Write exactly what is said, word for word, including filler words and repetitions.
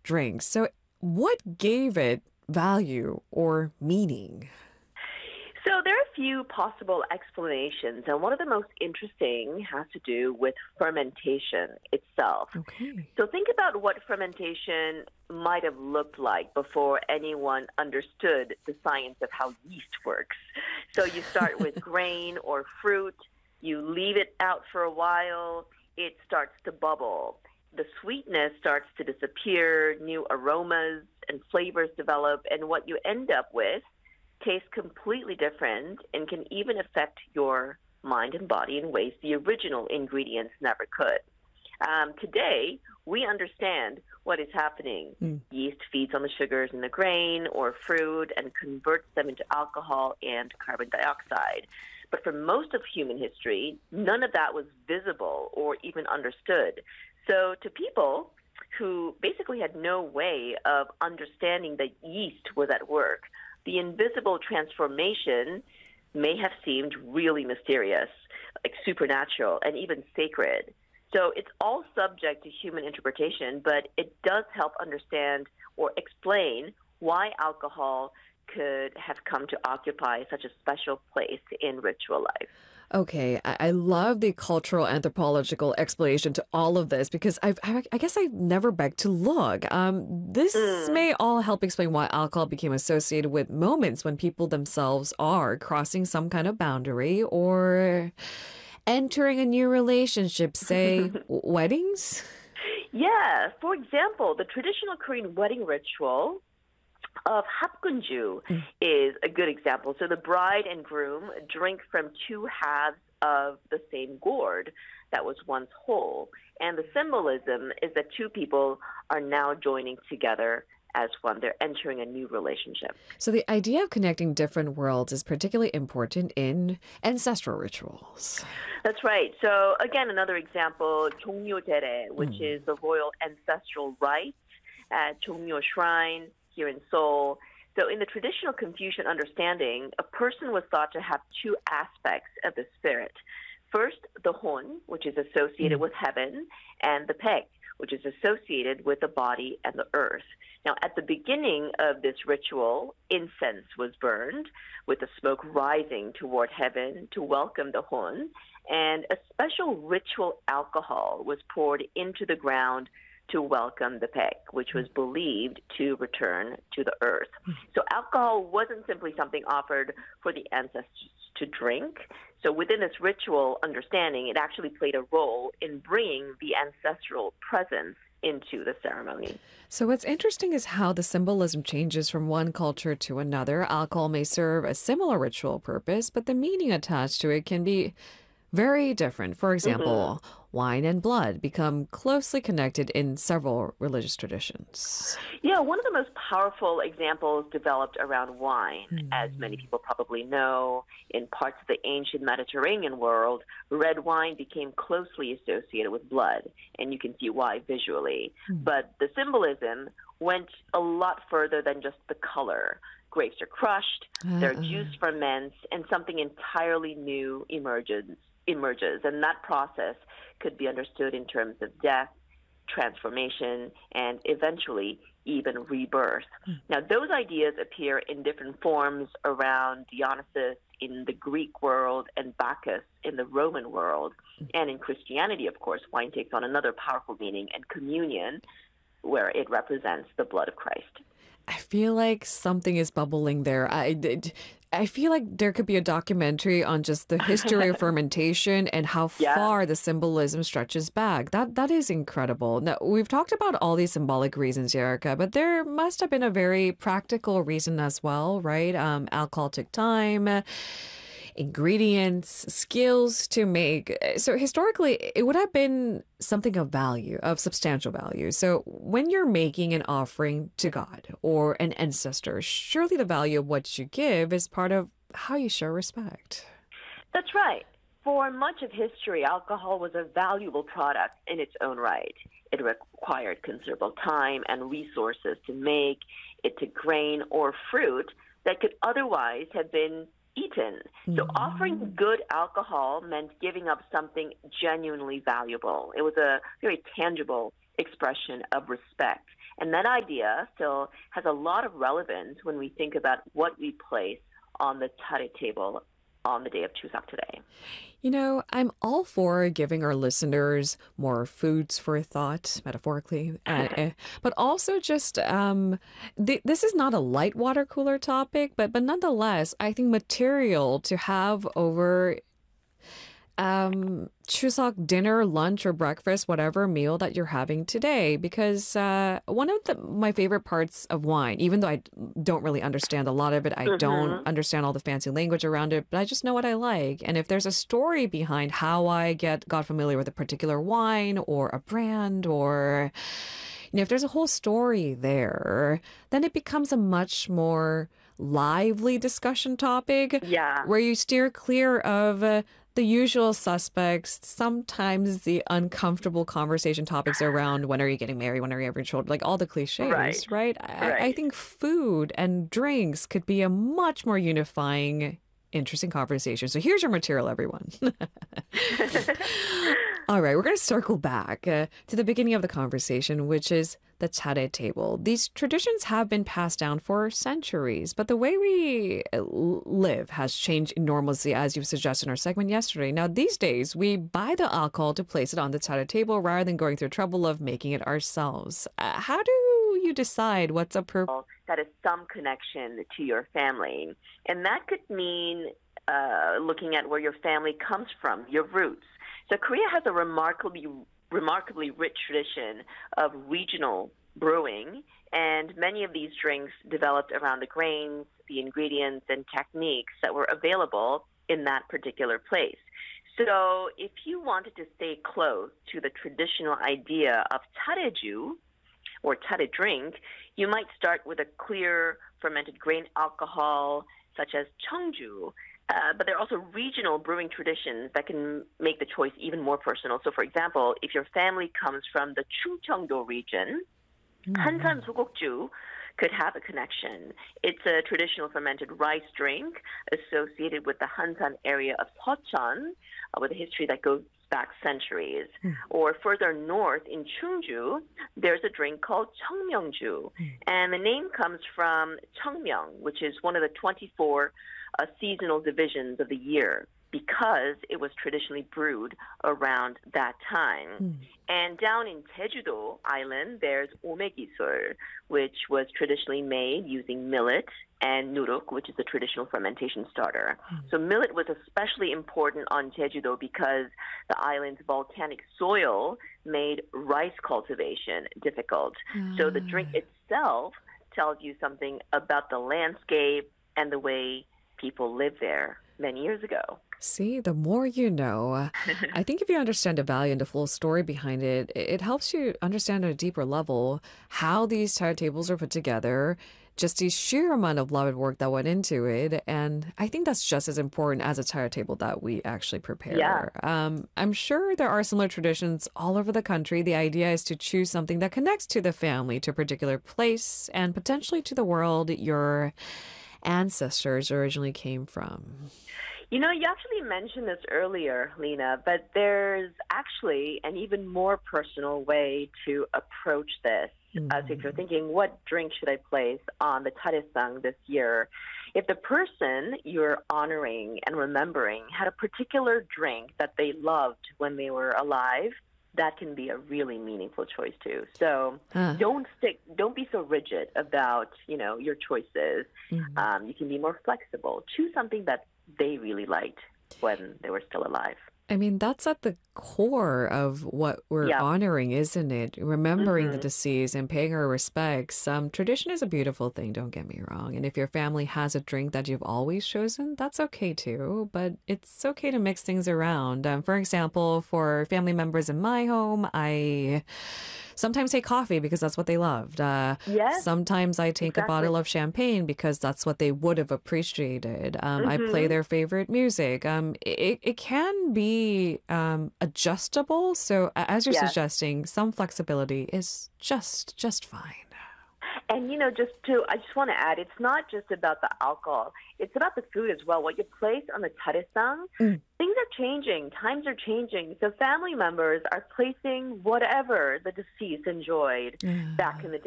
drinks. So, what gave it value or meaning? So there are a few possible explanations, and one of the most interesting has to do with fermentation itself. Okay. So think about what fermentation might have looked like before anyone understood the science of how yeast works. So you start with grain or fruit, you leave it out for a while, it starts to bubble. The sweetness starts to disappear, new aromas and flavors develop, and what you end up with tastes completely different and can even affect your mind and body in ways the original ingredients never could. Um, today, we understand what is happening. Mm. Yeast feeds on the sugars in the grain or fruit and converts them into alcohol and carbon dioxide. But for most of human history, none of that was visible or even understood. So to people who basically had no way of understanding that yeast was at work, the invisible transformation may have seemed really mysterious, like supernatural and even sacred. So it's all subject to human interpretation, but it does help understand or explain why alcohol could have come to occupy such a special place in ritual life. Okay, I, I love the cultural anthropological explanation to all of this because I've, I, I guess I've never begged to look. Um, this Mm. may all help explain why alcohol became associated with moments when people themselves are crossing some kind of boundary or entering a new relationship, say w- weddings. Yeah, for example, the traditional Korean wedding ritual of hapgunju Mm. is a good example. So the bride and groom drink from two halves of the same gourd that was once whole. And the symbolism is that two people are now joining together as one. They're entering a new relationship. So the idea of connecting different worlds is particularly important in ancestral rituals. That's right. So again, another example, 종묘제례, which Mm. is the royal ancestral rite at Jongmyo Shrine here in Seoul. So in the traditional Confucian understanding, a person was thought to have two aspects of the spirit. First, the hon, which is associated Mm. with heaven, and the pek, which is associated with the body and the earth. Now, at the beginning of this ritual, incense was burned, with the smoke rising toward heaven to welcome the hon, and a special ritual alcohol was poured into the ground to welcome the pek, which was believed to return to the earth. So alcohol wasn't simply something offered for the ancestors to drink. So within this ritual understanding, it actually played a role in bringing the ancestral presence into the ceremony. So what's interesting is how the symbolism changes from one culture to another. Alcohol may serve a similar ritual purpose, but the meaning attached to it can be very different. For example, Mm-hmm. wine and blood become closely connected in several religious traditions. Yeah, one of the most powerful examples developed around wine. As many Mm. people probably know, in parts of the ancient Mediterranean world, red wine became closely associated with blood, and you can see why visually. Mm. But the symbolism went a lot further than just the color. Grapes are crushed, their Uh-uh. juice ferments, and something entirely new emerges. emerges. And that process could be understood in terms of death, transformation, and eventually even rebirth. Now, those ideas appear in different forms around Dionysus in the Greek world and Bacchus in the Roman world. And in Christianity, of course, wine takes on another powerful meaning, and communion, where it represents the blood of Christ. I feel like something is bubbling there. I did. I feel like there could be a documentary on just the history of fermentation and how Yeah. far the symbolism stretches back. That that is incredible. Now, we've talked about all these symbolic reasons, Erica, but there must have been a very practical reason as well, right? Um, alcohol took time, ingredients, skills to make. So historically, it would have been something of value, of substantial value. So when you're making an offering to God or an ancestor, surely the value of what you give is part of how you show respect. That's right. For much of history, alcohol was a valuable product in its own right. It required considerable time and resources to make. It took grain or fruit that could otherwise have been eaten. So offering good alcohol meant giving up something genuinely valuable. It was a very tangible expression of respect. And that idea still has a lot of relevance when we think about what we place on the tare table on the day of Chuseok today. You know, I'm all for giving our listeners more foods for thought, metaphorically, uh, uh, but also just um, th- this is not a light water cooler topic, but but nonetheless, I think material to have over um Chuseok dinner, lunch, or breakfast, whatever meal that you're having today. Because uh, one of the, my favorite parts of wine, even though I don't really understand a lot of it, I don't Mm-hmm. understand all the fancy language around it, but I just know what I like. And if there's a story behind how I get got familiar with a particular wine or a brand, or you know, if there's a whole story there, then it becomes a much more lively discussion topic Yeah, where you steer clear of uh, the usual suspects, sometimes the uncomfortable conversation topics around when are you getting married, when are you having children, like all the right, cliches, right? I, I right. think food and drinks could be a much more unifying, interesting conversation. So here's your material, everyone. All right, we're going to circle back uh, to the beginning of the conversation, which is the tare table. These traditions have been passed down for centuries, but the way we uh, l- live has changed enormously, as you suggested in our segment yesterday. Now, these days, we buy the alcohol to place it on the tare table rather than going through the trouble of making it ourselves. Uh, how do you decide what's appropriate? That is some connection to your family. And that could mean uh, looking at where your family comes from, your roots. So Korea has a remarkably, remarkably rich tradition of regional brewing, and many of these drinks developed around the grains, the ingredients, and techniques that were available in that particular place. So if you wanted to stay close to the traditional idea of tareju, or tare drink, you might start with a clear fermented grain alcohol, such as cheongju. Uh, but there are also regional brewing traditions that can make the choice even more personal. So, for example, if your family comes from the Chungcheongdo region, 한산 소곡주 could have a connection. It's a traditional fermented rice drink associated with the Hansan area of Seocheon, uh, with a history that goes back centuries. Or further north in Chungju, there's a drink called Cheongmyeongju, and the name comes from Cheongmyeong, which is one of the twenty-four uh, seasonal divisions of the year, because it was traditionally brewed around that time. Mm. And down in Jeju-do Island, there's omegisul, which was traditionally made using millet, and nuruk, which is a traditional fermentation starter. Mm. So millet was especially important on Jeju-do because the island's volcanic soil made rice cultivation difficult. Mm. So the drink itself tells you something about the landscape and the way people lived there many years ago. See, the more you know. I think if you understand the value and the full story behind it, it helps you understand at a deeper level how these tire tables are put together, just the sheer amount of love and work that went into it. And I think that's just as important as a tire table that we actually prepare. Yeah. Um, I'm sure there are similar traditions all over the country. The idea is to choose something that connects to the family, to a particular place, and potentially to the world your ancestors originally came from. You know, you actually mentioned this earlier, Lena, but there's actually an even more personal way to approach this. Mm-hmm. Uh, so if you're thinking, what drink should I place on the taresang this year? If the person you're honoring and remembering had a particular drink that they loved when they were alive, that can be a really meaningful choice too. So huh. don't stick, don't be so rigid about, you know, your choices. Mm-hmm. Um, you can be more flexible. Choose something that they really liked when they were still alive. I mean, that's at the core of what we're yeah. honoring, isn't it? Remembering mm-hmm. the deceased and paying our respects. Um, tradition is a beautiful thing, don't get me wrong. And if your family has a drink that you've always chosen, that's okay too. But it's okay to mix things around. Um, for example, for family members in my home, I sometimes take coffee because that's what they loved. Uh, yes, sometimes I take exactly. a bottle of champagne because that's what they would have appreciated. Um, mm-hmm. I play their favorite music. Um, it, it can be um, adjustable. So as you're yes. suggesting, some flexibility is just just fine. And, you know, just to, I just want to add, it's not just about the alcohol. It's about the food as well. What you place on the taresang, mm. things are changing. Times are changing. So family members are placing whatever the deceased enjoyed mm. back in the day.